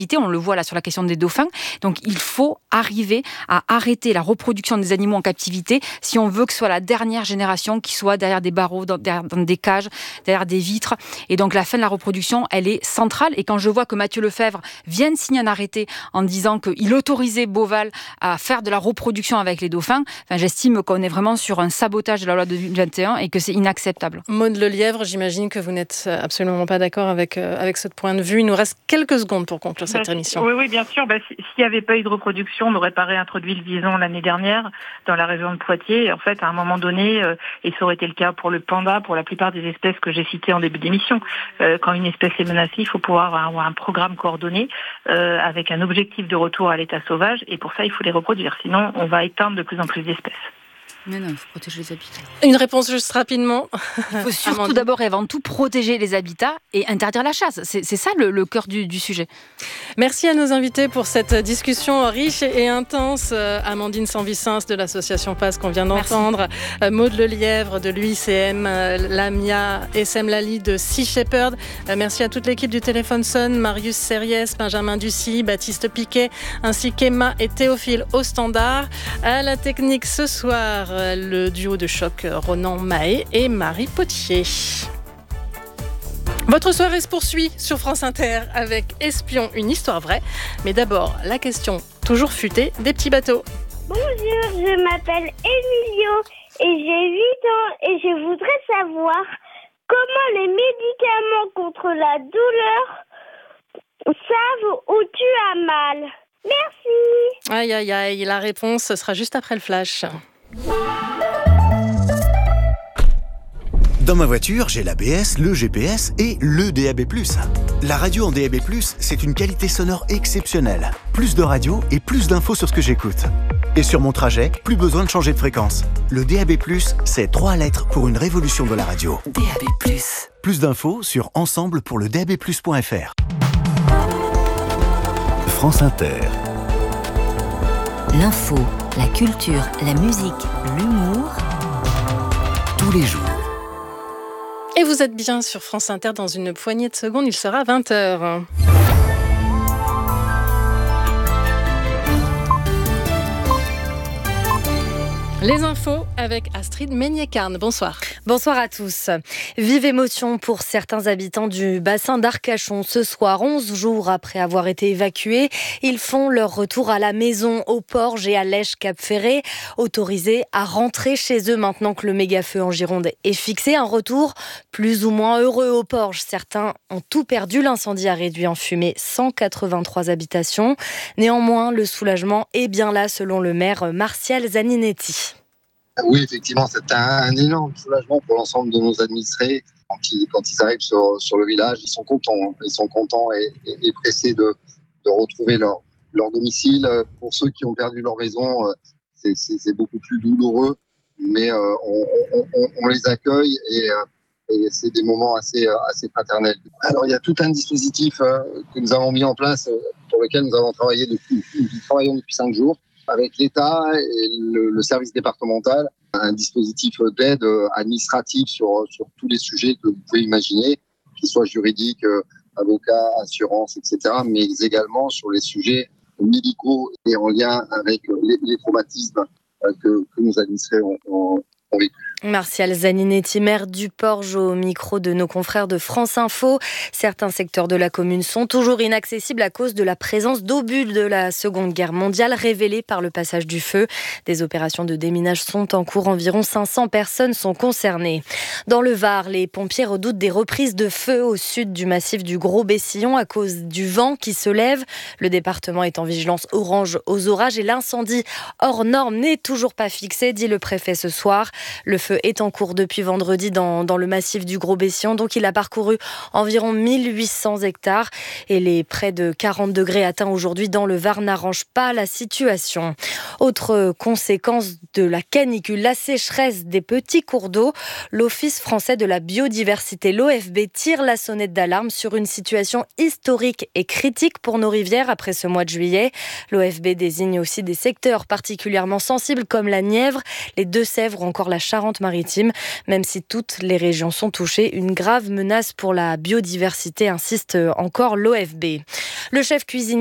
captivité. On le voit là sur la question des dauphins. Donc il faut arriver à arrêter la reproduction des animaux en captivité si on veut que ce soit la dernière génération qui soit derrière des barreaux, dans des cages, derrière des vitres. Et donc la fin de la reproduction, elle est centrale. Et quand je vois que Mathieu Lefebvre vient de signer un arrêté en disant qu'il autorisait Beauval à faire de la reproduction avec les dauphins, j'estime qu'on est vraiment sur un sabotage de la loi de 2021 et que c'est inacceptable. Maude Lelièvre, j'imagine que vous n'êtes absolument pas d'accord avec ce point de vue. Il nous reste quelques secondes pour conclure cette émission. Oui, bien sûr. S'il n'y avait pas eu de reproduction, on n'aurait pas réintroduit le vison l'année dernière dans la région de Poitiers. Et en fait, à un moment donné, et ça aurait été le cas pour le panda, pour la plupart des espèces que j'ai citées en début d'émission, quand une espèce est menacée, il faut pouvoir avoir un programme coordonné avec un objectif de retour à l'état sauvage. Et pour ça, il faut les reproduire. Sinon, on va éteindre de plus en plus d'espèces. Mais non, il faut protéger les habitats. Une réponse juste rapidement. Il faut surtout d'abord et avant tout protéger les habitats et interdire la chasse. C'est ça le cœur du sujet. Merci à nos invités pour cette discussion riche et intense. Amandine Sanvicens de l'association PAS qu'on vient d'entendre. Maude Lelièvre de l'UICM, Lamia Essemlali de Sea Shepherd. Merci à toute l'équipe du Téléphone Sonne, Marius Serriès, Benjamin Ducy, Baptiste Piquet, ainsi qu'Emma et Théophile au standard. À la technique ce soir, le duo de choc Ronan Mahé et Marie Potier. Votre soirée se poursuit sur France Inter avec Espion, une histoire vraie. Mais d'abord, la question toujours futée des petits bateaux. Bonjour, je m'appelle Emilio et j'ai 8 ans et je voudrais savoir comment les médicaments contre la douleur savent où tu as mal. Merci. Aïe, aïe, aïe, la réponse ce sera juste après le flash. Dans ma voiture, j'ai l'ABS, le GPS et le DAB+. La radio en DAB+, c'est une qualité sonore exceptionnelle. Plus de radio et plus d'infos sur ce que j'écoute. Et sur mon trajet, plus besoin de changer de fréquence. Le DAB+, c'est 3 lettres pour une révolution de la radio. DAB+. Plus d'infos sur ensemble-pour-le-DAB+.fr. France Inter. L'info, la culture, la musique, l'humour. Tous les jours. Et vous êtes bien sur France Inter. Dans une poignée de secondes, il sera 20h. Les infos avec Astrid Meignet-Carne. Bonsoir. Bonsoir à tous. Vive émotion pour certains habitants du bassin d'Arcachon. Ce soir, 11 jours après avoir été évacués, ils font leur retour à la maison, au Porge et à Lèche-Cap-Ferré, autorisés à rentrer chez eux maintenant que le méga-feu en Gironde est fixé. Un retour plus ou moins heureux au Porge. Certains ont tout perdu. L'incendie a réduit en fumée 183 habitations. Néanmoins, le soulagement est bien là, selon le maire Martial Zaninetti. Oui, effectivement, c'est un énorme soulagement pour l'ensemble de nos administrés. Quand ils arrivent sur le village, ils sont contents et pressés de retrouver leur domicile. Pour ceux qui ont perdu leur maison, c'est beaucoup plus douloureux, mais on les accueille et c'est des moments assez fraternels. Alors, il y a tout un dispositif que nous avons mis en place, pour lequel nous avons travaillé depuis 5 jours. Avec l'État et le service départemental, un dispositif d'aide administrative sur tous les sujets que vous pouvez imaginer, qu'ils soient juridiques, avocats, assurances, etc., mais également sur les sujets médicaux et en lien avec les traumatismes que nos administrés ont vécu. Martial Zaninetti, maire du Porge, au micro de nos confrères de France Info. Certains secteurs de la commune sont toujours inaccessibles à cause de la présence d'obus de la Seconde Guerre mondiale révélés par le passage du feu. Des opérations de déminage sont en cours. Environ 500 personnes sont concernées. Dans le Var, les pompiers redoutent des reprises de feu au sud du massif du Gros-Bessillon à cause du vent qui se lève. Le département est en vigilance orange aux orages et l'incendie hors norme n'est toujours pas fixé, dit le préfet ce soir. Le feu est en cours depuis vendredi dans le massif du Gros-Bessillon. Donc il a parcouru environ 1800 hectares et les près de 40 degrés atteints aujourd'hui dans le Var n'arrangent pas la situation. Autre conséquence de la canicule, la sécheresse des petits cours d'eau. L'Office français de la biodiversité, l'OFB, tire la sonnette d'alarme sur une situation historique et critique pour nos rivières après ce mois de juillet. L'OFB désigne aussi des secteurs particulièrement sensibles comme la Nièvre, les Deux-Sèvres ou encore la Charente Alpes-Maritimes. Même si toutes les régions sont touchées, une grave menace pour la biodiversité, insiste encore l'OFB. Le chef cuisinier